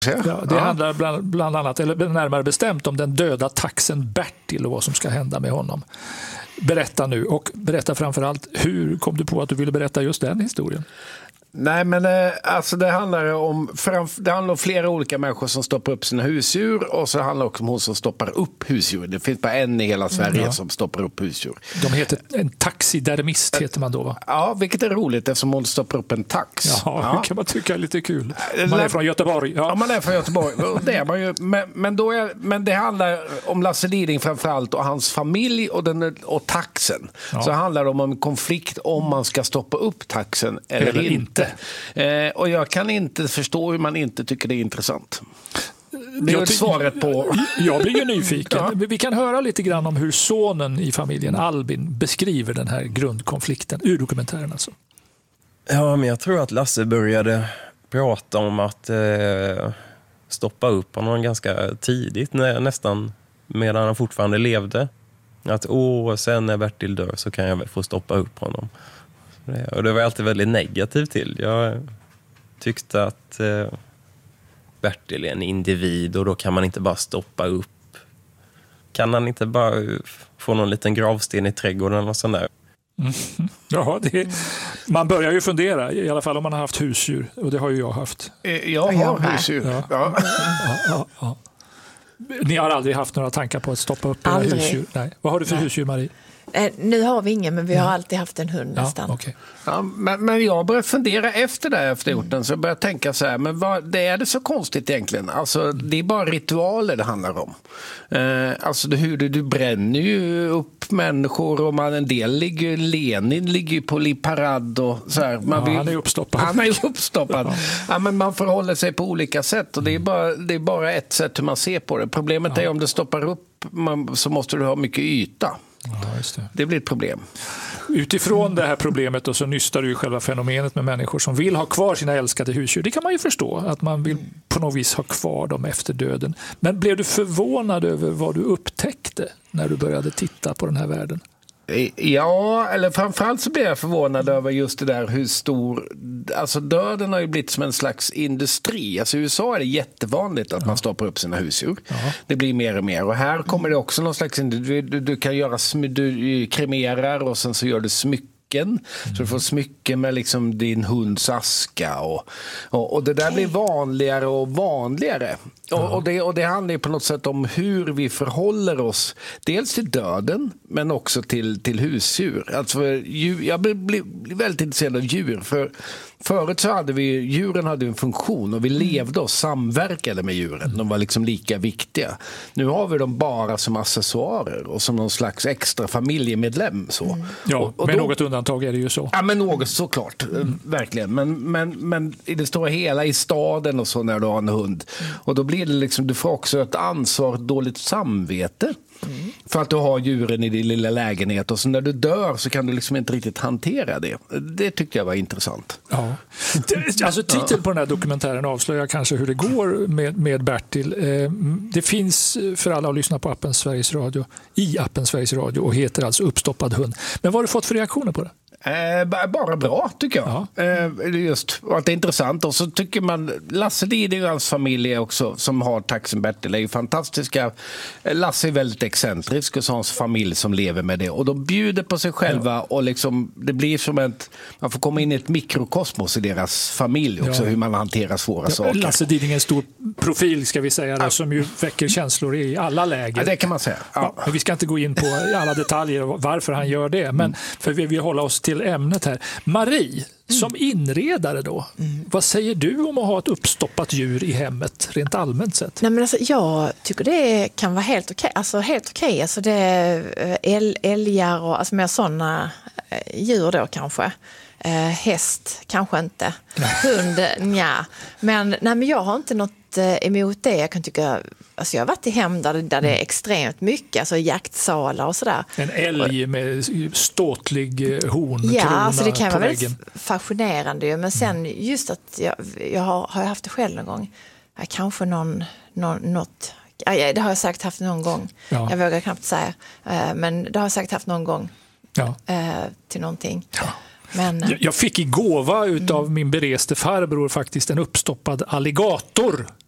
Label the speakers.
Speaker 1: se.
Speaker 2: Ja, det handlar bland annat, eller närmare bestämt, om den döda taxen Bertil och vad som ska hända med honom. Berätta nu, och berätta framförallt, hur kom du på att du ville berätta just den historien?
Speaker 1: Nej, men alltså det handlar om flera olika människor som stoppar upp sina husdjur, och så handlar det också om hon som stoppar upp husdjur. Det finns bara en i hela Sverige som stoppar upp husdjur.
Speaker 2: De heter en taxidermist, heter man då, va?
Speaker 1: Ja, vilket är roligt eftersom hon stoppar upp en tax.
Speaker 2: Ja, det kan man tycka är lite kul. Man är från Göteborg.
Speaker 1: Ja, man är från Göteborg. Det är man ju. Men det handlar om Lasse Diding framförallt och hans familj och taxen. Ja. Så handlar det om en konflikt om man ska stoppa upp taxen eller inte. Och jag kan inte förstå hur man inte tycker det är intressant. Det är svaret på...
Speaker 2: Jag blir ju nyfiken. Ja. Vi kan höra lite grann om hur sonen i familjen, Albin, beskriver den här grundkonflikten ur dokumentären alltså.
Speaker 3: Ja, men jag tror att Lasse började prata om att stoppa upp honom ganska tidigt, nästan medan han fortfarande levde. Att sen när Bertil dör så kan jag väl få stoppa upp honom. Och det var jag alltid väldigt negativ till. Jag tyckte att Bertil är en individ och då kan man inte bara stoppa upp. Kan han inte bara få någon liten gravsten i trädgården eller sånt där?
Speaker 2: Ja, man börjar ju fundera, i alla fall om man har haft husdjur, och det har ju jag haft.
Speaker 1: Jag har husdjur.
Speaker 2: Ja. Ni har aldrig haft några tankar på att stoppa upp era husdjur? Nej. Vad har du för husdjur, Marie?
Speaker 4: Nu har vi ingen, men vi har alltid haft en hund nästan.
Speaker 2: Okay.
Speaker 1: Ja, men jag började fundera efter gjort den, så jag började tänka så här, men vad är det så konstigt egentligen? Alltså, det är bara ritualer det handlar om. Alltså du bränner ju upp människor, och en del Lenin ligger ju på parad och så här.
Speaker 2: Han är uppstoppad.
Speaker 1: Han är uppstoppad. Ja, men man förhåller sig på olika sätt, och det är bara ett sätt hur man ser på det. Problemet är om det stoppar upp, så måste du ha mycket yta.
Speaker 2: Ja, just det.
Speaker 1: Det blir ett problem.
Speaker 2: Utifrån det här problemet, och så nystar du ju själva fenomenet med människor som vill ha kvar sina älskade husdjur. Det kan man ju förstå, att man vill på något vis ha kvar dem efter döden. Men blev du förvånad över vad du upptäckte när du började titta på den här världen?
Speaker 1: Ja, eller framförallt så blev jag förvånad över just det där hur stor... Alltså döden har ju blivit som en slags industri. Alltså i USA är det jättevanligt att man stoppar upp sina husdjur. Ja. Det blir mer och mer. Och här kommer det också någon slags... Du kan göra... Du kremerar och sen så gör du smycken. Så du får smycken med liksom din hunds aska. Och det där blir vanligare och vanligare. Och det handlar ju på något sätt om hur vi förhåller oss dels till döden, men också till husdjur. Alltså jag blir väldigt intresserad av djur, för förut så hade djuren hade en funktion, och vi levde och samverkade med djuren. De var liksom lika viktiga. Nu har vi dem bara som accessoarer och som någon slags extra familjemedlem. Så.
Speaker 2: Ja, och med något undantag är det ju så.
Speaker 1: Ja, men något såklart, verkligen. Men i det stora hela i staden och så, när du har en hund. Och då blir det liksom, du får också ett ansvar, ett dåligt samvete. För att du har djuren i din lilla lägenhet, och så när du dör så kan du liksom inte riktigt hantera det. Det tyckte jag var intressant.
Speaker 2: Ja. Alltså titeln på den här dokumentären avslöjar kanske hur det går med Bertil. Det finns för alla att lyssna på appen Sveriges Radio, i appen Sveriges Radio, och heter alltså Uppstoppad hund. Men vad har du fått för reaktioner på det?
Speaker 1: Bara bra, tycker jag. Ja. Just att det är intressant. Och så tycker man, Lasse Diding och hans familj också, som har taxen Bertil, är ju fantastiska. Lasse är väldigt excentrisk, och så hans familj som lever med det. Och de bjuder på sig själva, och liksom, det blir som man får komma in i ett mikrokosmos i deras familj också, hur man hanterar svåra saker. Lasse
Speaker 2: Diding är en stor profil, ska vi säga, då, som ju väcker känslor i alla läger.
Speaker 1: Ja, det kan man säga. Ja.
Speaker 2: Men vi ska inte gå in på alla detaljer och varför han gör det, men för vi vill hålla oss till ämnet här. Marie, som inredare då, vad säger du om att ha ett uppstoppat djur i hemmet, rent allmänt sett?
Speaker 4: Nej, men alltså, jag tycker det kan vara helt okej. Alltså helt okej. Alltså det är älgar och alltså mer sådana djur då kanske. Häst kanske inte. Hund, nja. Men jag har inte något emot det. Jag kan tycka, alltså jag har varit i hem där det är extremt mycket, alltså jaktsalar och sådär.
Speaker 2: En älg med ståtlig horn.
Speaker 4: Ja, alltså det kan vara väldigt fascinerande. Men sen just att jag har haft det själv någon gång. Kanske något. Det har jag sagt haft någon gång. Ja. Jag vågar knappt säga. Men det har jag sagt haft någon gång. Ja. Till någonting. Ja.
Speaker 2: Jag fick i gåva utav min bereste farbror faktiskt en uppstoppad alligator